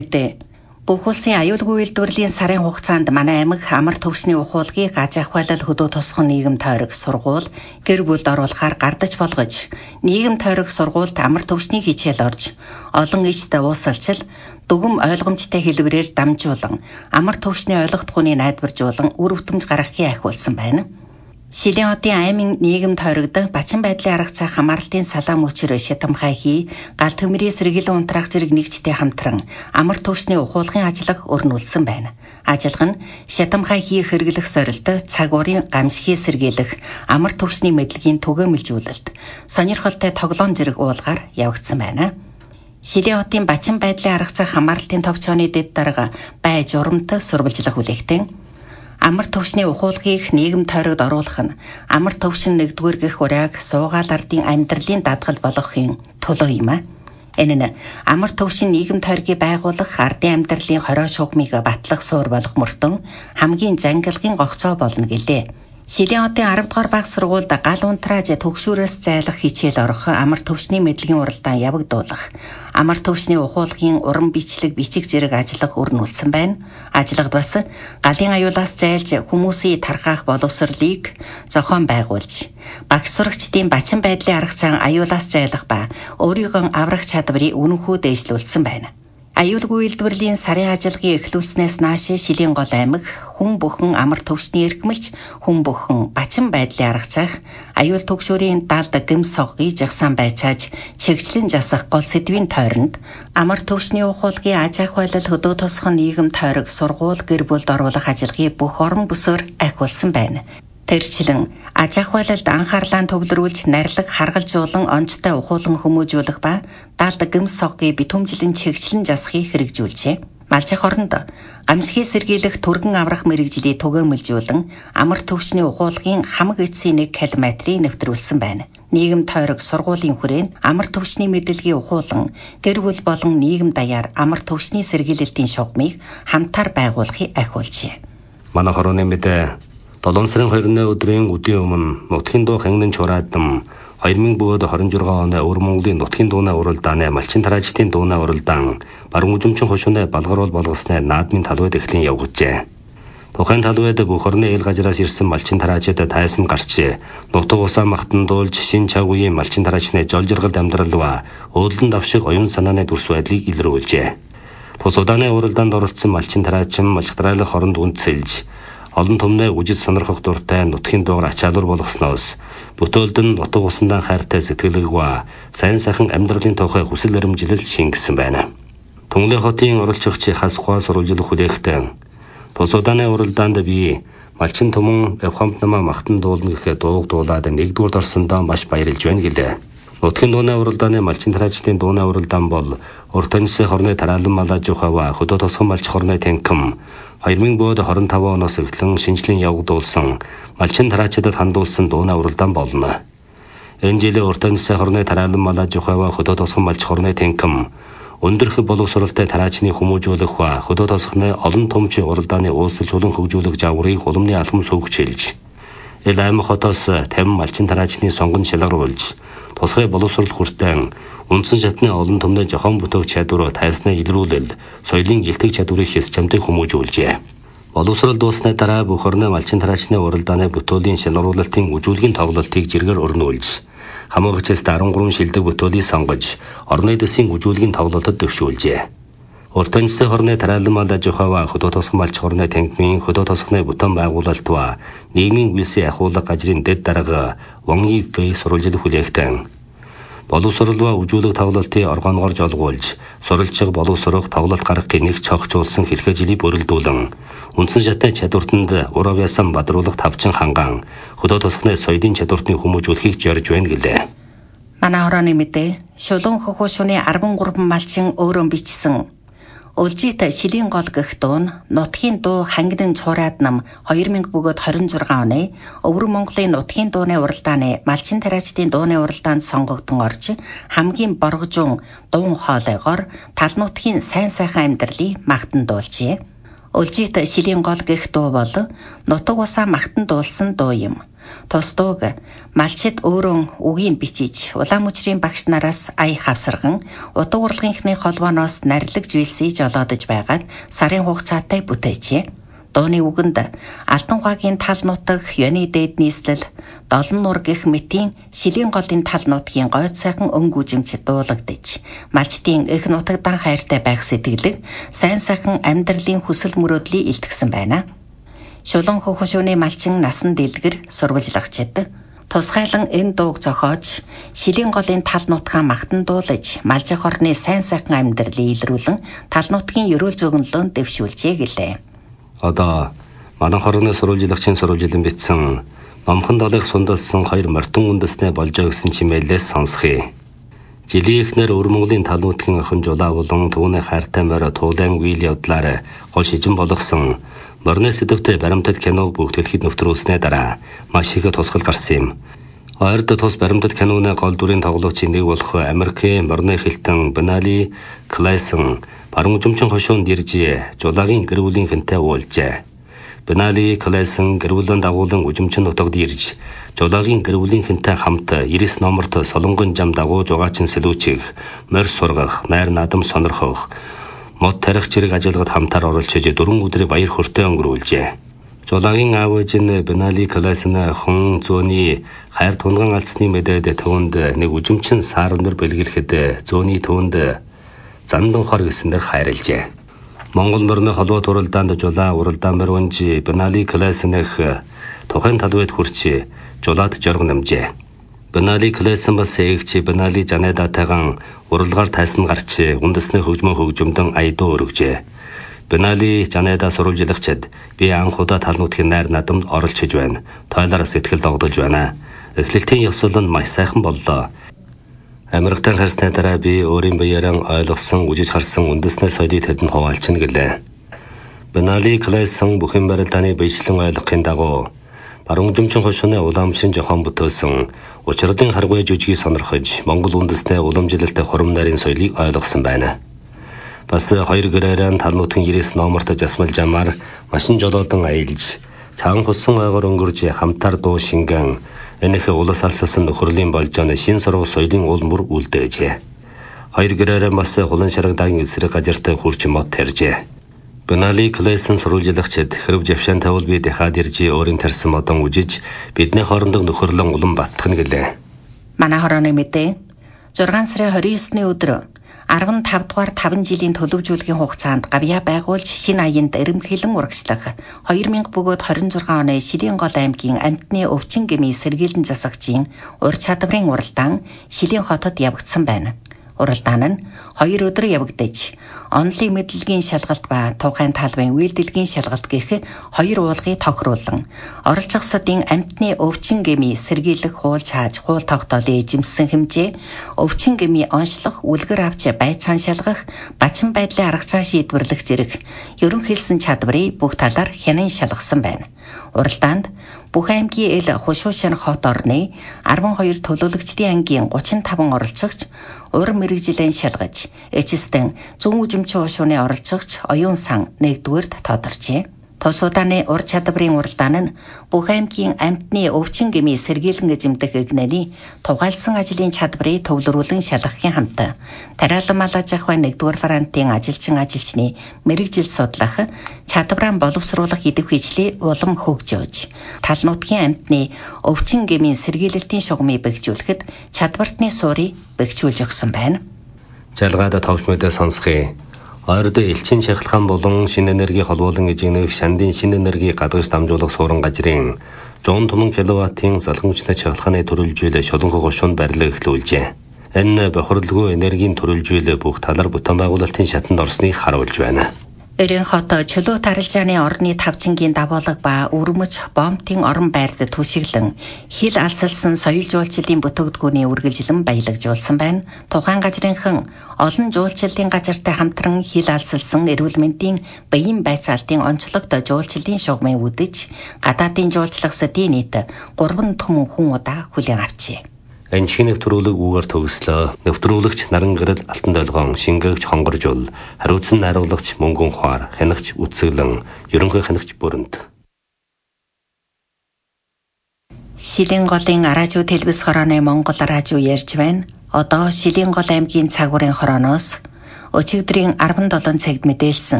Бүх улсын аюулгүй үйлдвэрлэлийн сарын хугацаанд манай аймаг амар төвшний ухуулгыг аж ахуйлал хөдөө тосгон нийгэм тойрог сургууль гэр бүлд оруулахаар гардаж болгож нийгэм тойрог сургуульд амар төвшний хичээл орж олон ижтэй уусалчил дүгм ойлгомжтой хэлбэрээр дамжуулан амар төвшний ойлгохдохуйг найдваржуулан үр бүтэмж гаргахыг ахиулсан байна. Шилийн хотын аймын нийгэм тойрогд бачин байдлын арга цаа хамаарлтын салаам өчрө шатамхай хий гал төмрийн сэргийлэн унтраах зэрэг нэгжтэй хамтран амар төвшний ухуулгын ажиллага өрнүүлсэн байна. Ажиллага нь шатамхай хий хэрэглэх сорилт, цаг уурын гамшигыг сэргийлэх, амар төвшний мэдлэгийн түгээмэлжүүлэлт, сонирхолтой тоглоом зэрэг уулгаар явагдсан байна. Шилийн хотын бачин байдлын арга цаа хамаарлтын товчооны дэд дарга бай журамт сурвалжлах үлээгтэн амар төвшний ухуулгыг нийгэм тойрогд оруулах нь амар төвшин нэгдүгээр гэх ураг суугаал ардын амьдралын дадгал болгохын төлөө юм а. Энэ нь амар төвшин нийгэм тойргийг байгуулах ардын амьдралын хороо шугмыг батлах суур болох мөртөн хамгийн зангилгын гогцоо болно гэлээ. Шилийн хотын 10 дугаар баг сургуульд гал унтрааж төгшүүрээс зайлах хичээл орох амар төвшний мэдлэгийн уралдаан явагдуулах амар төвшний ухуулгын уран бичлэг бичиг зэрэг ажиллах өрнүүлсэн байна. Ажиллагад бас галын аюулаас зайлж хүмүүсийн тархаах боловсролыг зохион байгуулж багш сурагчдын бачин байдлын арга цаан аюулаас зайлах ба өөрийгөө аврах чадварыг үнэнхүү дээшлүүлсэн байна. Аюулгүй үйлдвэрлэлийн сарын ажиллагаа эхлүүлснээс нааш Шилийн гол аймаг хүн бүхэн амар төвшний эрхмэлж хүн бүхэн бачин байдлын арга цаах аюул төгшөөрийн далд гэм соггий жагсаан байцааж чигчлэн жасах гол сэдвийн тойронд амар төвшний ухуулгын аж ахуйлал хөдөө тосгон нийгэм тойрог сургууль гэр бүлд оруулах ажиллагааг бүх орон бүсөөр ахиулсан байна. Тэрчлэн аж ахуйлалд анхаарлаа төвлөрүүлж нарилга харгалзуулан онцтой ухуулан хүмүүжүүлэх ба далд гэм соггий битүүмжлэн чигчлэн засахыг хэрэгжүүлжээ. Малчих оронд гамшигыг сэргийлэх түргэн аврах мэрэгжлийг түгээмэлжүүлэн амар төвшний ухуулгын хамаг эцсийн 1 километрийг нэвтрүүлсэн байна. Нийгэм тойрог сургуулийн хүрээнд амар төвшний мэдлэгийг ухуулан гэр бүл болон нийгэм даяар амар төвшний сэргийлэлтийн шугамыг хамтаар байгуулахыг ахиулжээ. Манай хорооны мэдээ 7 сарын 20-ны өдрийн үдийн өмнө Нутгийн дуу хангин чураадам 2026 оны Өвөр Монголын Нутгийн дууны уралдааны малчин тараачдын дууны уралдаан баруун үзэмчин хошууны балгаруул болгосны наадмын талбайд эхлэн явгажээ. Тухайн талбайд бүх орны ил газраас ирсэн малчин тараачид тайсан гарч нутаг усаа махтандуулж шин чаг үеийн малчин тараачны жол жаргалд амьдрал ба өөдлөн давшиг оюун санааны дүрс байдлыг илрүүлжээ. Тус удааны уралдаанд оролцсон малчин тараачин малчтраалах оронд үнцэлж олон түмнээ үжид сонирхох дуртай нутгийн дуугаар ачаалуур болгосноос бүтээлд нь нутаг усандан хайртай сэтгэлэг ба сайн сайхан амьдралын тухай хүсэл эрмжилэл шингэсэн байна. Түнглээ хотын оролцогч хасгуа сурвалжлах хүлээхтэн тус удааны уралдаанд би малчин түмэн эвхамт намаа махтан дуулна гэхэд дууг дуулаад нэгдүгürt орсондоо маш баярлж байна гэлээ. Нутгийн дууны уралдааны малчин тараачдын дууны уралдаан бол урт тоньсын хорны тараалан малаж ухава хөдөө тосгон малч хорны танким 2025 оноос эхлэн шинжилэн явагдуулсан малчин тараачдад хандуулсан дууны уралдаан болно. Энэ жилийн урт тоньсын хорны тараалан малаж ухава хөдөө тосгон малч хорны танким өндөрх боловсролтой тараачны хүмүүжүүлэх ба хөдөө тосгоны олон томч уралдааны ууслж улан хөгжүүлэх жаврыг улмны алхам суугчилж ил аймаг хотоос 50 малчин тараачны сонгон шалгаруулж тусгай боловсрол хүртэн үндсэн шатны олон түмний жохон бүтээх чадвар тайсны илрүүлэл соёлын элтэг чадварыг хэс чамдыг хүмүүжүүлжээ. Боловсрол дуусны дараа бүх орны малчин тараачны уралдааны бүтээлийн шалгаруулалтын үжүүлгийн тоглолтыг жиргээр өрнүүлж хамаагчаас 13 шилдэг бүтээлийг сонгож орны дэсийн үжүүлгийн тоглолтод дэвшүүлжээ. Урт тоньсын хорны тараалан малаж ухава хөдөө тосгон малч хорны танкимын хөдөө тосгоны бүтээн байгуулалт ба нийгмийн үйлсийн ахуулга газрын дэд дарга Вонги Фэй сурвалжлах хүлээхтэн боловсрол ба үжүүлэг тоглолтын оргонгоор жолгуулж суралцах боловсрох тоглолт гаргахыг нэг цогцолсон хэлхээжлийг бүрэлдүүлэн үндсэн шатны чадвартанд урав ясан бадруулах тавчин ханган хөдөө тосгоны соёлын чадвартыг хүмүүжүүлэхийг зорж байна гэлээ. Манай хорооны мэдээ шулуун хөхөшүүний 13 малчин өөрөө бичсэн Өлжит Шилийн гол гэх дуун Нутгийн дуу хангин цураад нам 2026 оны Өвөр Монголын Нутгийн дууны уралдааны малчин тараачдын дууны уралдаанд сонгогдсон орж хамгийн боргожун дуун хоолойгоор тал нутгийн сайн сайхан амьдралыг магтан дуулжээ. Өлжит Шилийн гол гэх дуу бол нутаг усаа магтан дуулсан дуу юм. Тус дууг малчид өөрөө үгийг бичиж улаан мөчрийн багш нараас ая хавсарган утга урлагийнхны холбооноос нарилж үйлсий жолоодож байгаад сарын хугацаатай бүтээжээ. Дууны үгэнд Алтан ухаагийн тал нутаг, Ёны дээд нийслэл, Долон нур гэх мэтийн Шилийн голын тал нутгийн гойд сайхан өнгө үжимчид дуулагдаж, малчдын их нутагдан хайртай байх сэтгэлэг, сайн сайхан амьдралын хүсэл мөрөөдлийг илтгэсэн байна. Шулан хөхөшөөний малчин насан дэлгэр сурвалжлагчид тусгайлан энэ дууг зохиож, Шилийн голын тал нутгаа магтан дуулаж, малжих орны сайн сайхан амьдралыг илрүүлэн тал нутгийн ерөөл зөгнөлөнд дэвшүүлжээ гэлээ. Одоо манай хорны сурвалжлагчийн сурвалжилан бичсэн номхон далайх сундалсан 2 морьтон үндэснэ болжоо гэсэн чимээлээс сонсхий. Жилийн эхнэр Өвөр Монголын тал нутгийн охин Жулаа болон түүний хайртай морь Туулайн үйл явдлаар гол шижин болгосон морины сэдвтэй баримтат киног бүгдэлхэд нэвтрүүлснээ дараа маш их тусгал гарсан юм. Ойрд тус баримтат киноны гол дүрийн тоглогчийн нэг болох Америкийн морины хилтэн Бенали Клайсон баруун жумчин хошуунд ирж Жулагийн гэр бүлийн хэнтэй уулзжээ. Бенали Клайсон гэр бүлийн дагуулan үжимчин нутагд ирж Жулагийн гэр бүлийн хэнтэй хамт 90 номерт солонгон жам дагууж угаачин сэлүүчих, морь сургах, найр наадам сонирхох, мод тарих зэрэг ажиллагад хамтаар оролцож 4 өдрийн баяр хөөртэй өнгөрүүлжээ. Жулагийн аав ээж нь Бенали Клайсны хүн зөөний хайр тунган алдсны мэдээд төвөнд нэг үжимчин саарнэр бэлгэлэхэд зөөний төвөнд зандан хор гэсэнээр хайрлжээ. Монгол морины холбоо туралдаанд Жулаа уралдаан мөрөнж Бенали Клайсных тухайн талбайд хүрч Жулаад жорго намжээ. Бенали Клайсон бас эгч Бенали Жанедатайган уралгаар тайсан гарч үндэсний хөгжмөн хөгжмөдөн аядуу өргөжээ. Бенали Жанеда сурвалжлагчид би анхудаа тал нутгийн найр надамд оролцож байна. Тойлоор сэтгэл догдож байна. Эхлэлтийн ёсол нь маш сайхан боллоо. Америктэй харсны дараа би өөрийн биеэрээ ойлгосон, үжиж харсан үндэсний соёлыг тэдэнд хуваалцна гэлээ. Бенали Клайсон бүхэн барилдааны биечлэн ойлгохын дагуу баруун жумчин хошууны уламжлын жохон бүтээсэн учралын харгуй жүжигийг сонирхож Монгол үндэсний уламжлалтай хурам нарийн соёлыг ойлгосон байна. Бас 2 гэрээрэн тал нутгийн 90 номерт жасмал жамаар машин жолоодан аялж, чаан хусан ойгоор өнгөрж хамтаар дуу шингэн энэхэ улас алсасан нөхөрлийн болжооны шин сургууль соёлын уул мөр үлдээжээ. 2 гэрээрэн бас хулан шарагдагийн эсрэг газартай хурч мод тарьжээ. Бенали Клайсон сурвалжлагчид хэрв жившаан тавал би дахиад ирж өөрийн тарьсан модон үжиж бидний хоорондох нөхөрлөн улам баттахна гэлээ. Манай хорооны мэдээ 6 сарын 29-ний өдөр 15 дугаар 5 жилийн төлөвжүүлгийн хугацаанд гавьяа байгуулж шинэ аянд эрэмхэлэн урагшлах 2000 бөгөөд 26 оны Шилийн гол аймгийн амтны өвчин гэмий сэргийлэн засагчийн ур чадварын уралдаан Шилийн хотод явагдсан байна. Уралдаан нь 2 өдөр явагдаж онлын мэдлэгийн шалгалт ба тухайн талбайн үйлдэлгийн шалгалт гэх 2 уулгыг тохируулан оролцогчдын амтны өвчин гэмий сэргийлэх хуул чааж хуул тогтоолын эзэмсэн хэмжээ өвчин гэмий онцлох үлгэр авч байцаан шалгах бачин байдлын арга цаа шийдвэрлэх зэрэг ерөнхийлсэн чадварыг бүх талаар хянан шалгасан байна. Уралдаанд бүх аймгийн эл хушуушин хот орны 12 төлөөлөгчдийн ангийн 35 оролцогч уран мэрэгжилэн шалгаж эцэстэн зүүн үжимчин хушууны оролцогч оюун сан 1-р тодорчээ. Тус удааны ур чадварын уралдаан нь бүх аймгийн амтны өвчин гэмий сэргийлэн эзэмдэх игнэний тугаалсан ажлын чадварыг төвлөрүүлэн шалгахын хамт тариалан мал аж ахуйн 1-р фронтын ажилчны мэрэгжил судлах чадвараа боловсруулах идэвхжлийг улам хөгжөөж тал нутгийн амтны өвчин гэмийн сэргийлэлтийн шугамыг бэхжүүлэхэд чадвартны суурийг бэхжүүлж өгсөн байна. Жалгаад тогч мэдээ сонсхий. Ойрд элчин шахалхан болон шинэ энерги холбоолон эжигнэх шандын шинэ энерги гадагш дамжуулах суурин газрын 100 томон киловаттын залхамжтай шахалханы төрөлжүүлэлт шуланхой гошуунд барилга эхлүүлжээ. Энэ бохирлгүй энергийн төрөлжүүлэлт бүх талаар бүтээн байгуулалтын шатанд орсныг харуулж байна. Өрийн хот чөлөө тарилжааны орны тавчингийн давуулга ба өрмөж бомбтын орон байрд түшиглэн хил алсалсан соёл жуулчлалын бүтээгдэхүүний үргэлжлэн баялагжуулсан байна. Тухайн газрынхан олон жуулчлалын газартай хамтран хил алсалсан эрүүл мэндийн биеийн байцаалтын онцлогт жуулчлалын шугамыг үдэж гадаадын жуулчлагчдын нийт 3 түмэн хүн удаа хүлээн авчээ. Энэ шинэ нэвтрүүлэг үгээр төгслөө. Нэвтрүүлэгч Наран гэрэл Алтан долгоон, шингээгч Хонгоржул, хариуцсан найруулагч Мөнгөн Хуар, хянагч Үцэглэн, ерөнхий хянагч Бүрэнт. Шилийн голын Араажуу телевиз хорооны Монгол Араажуу ярьж байна. Одоо Шилийн гол аймгийн цагуурын хорооноос өчигдрийн 17 цагт мэдээлсэн